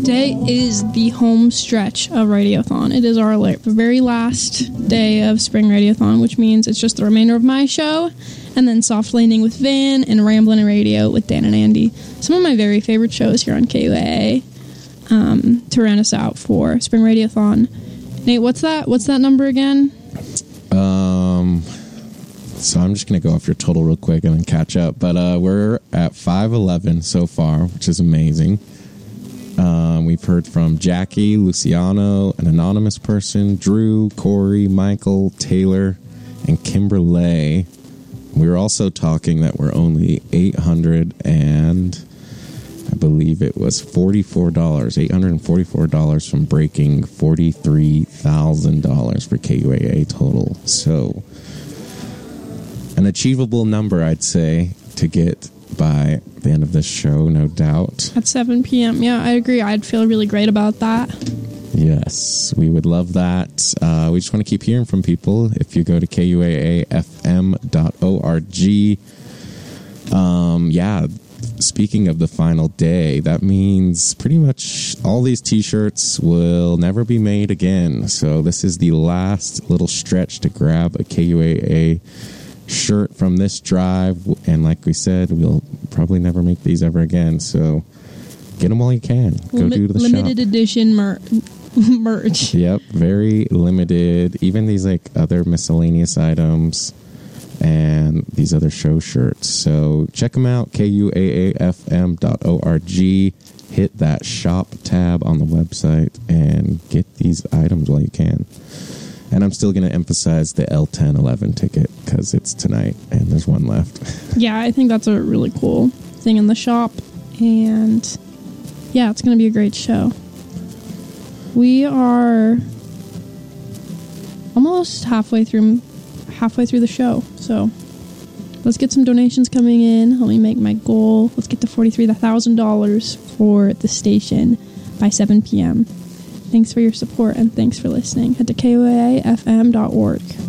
Today is the home stretch of Radiothon. It is our very last day of Spring Radiothon, which means it's just the remainder of my show, and then Soft Landing with Van, and Ramblin' Radio with Dan and Andy. Some of my very favorite shows here on KUAA to round us out for Spring Radiothon. Nate, what's that number again? So I'm just going to go off your total real quick and then catch up. But we're at 511 so far, which is amazing. We've heard from Jackie, Luciano, an anonymous person, Drew, Corey, Michael, Taylor, and Kimberly. We were also talking that we're only $800 and I believe it was $844 from breaking $43,000 for KUAA total. So an achievable number, I'd say, to get by the end of this show, no doubt. At 7 p.m. Yeah, I agree. I'd feel really great about that. Yes, we would love that. We just want to keep hearing from people. If you go to KUAAFM.org, speaking of the final day, that means pretty much all these t-shirts will never be made again. So this is the last little stretch to grab a KUAA shirt from this drive, and like we said, we'll probably never make these ever again, so get them while you can. Go do the limited shop. Edition merch. Yep, very limited. Even these like other miscellaneous items and these other show shirts, so check them out. KUAAFM.org. Hit that shop tab on the website and get these items while you can. And I'm still going to emphasize the L1011 ticket because it's tonight and there's one left. Yeah, I think that's a really cool thing in the shop. And yeah, it's going to be a great show. We are almost halfway through the show. So let's get some donations coming in. Help me make my goal. Let's get to $43,000 for the station by 7 p.m. Thanks for your support and thanks for listening. Head to KUAAFM.org.